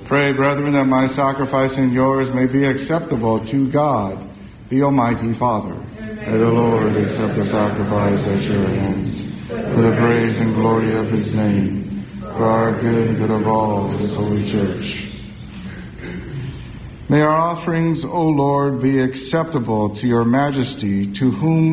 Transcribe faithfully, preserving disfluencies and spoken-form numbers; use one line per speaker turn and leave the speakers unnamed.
Pray, brethren, that my sacrifice and yours may be acceptable to God, the Almighty Father. May the Lord accept the sacrifice at your hands, for the praise and glory of his name, for our good and good of all his holy church. May our offerings, O Lord, be acceptable to your majesty, to whom